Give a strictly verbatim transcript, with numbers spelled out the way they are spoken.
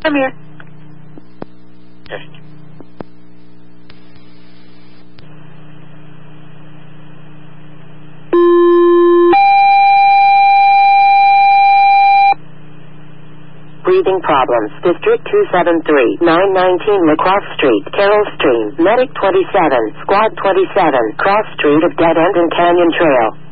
I'm here. Okay. Breathing problems. District two seven three, nine nineteen Lacrosse Street, Carroll Stream, Medic twenty-seven, Squad twenty-seven, Cross Street of Dead End and Canyon Trail.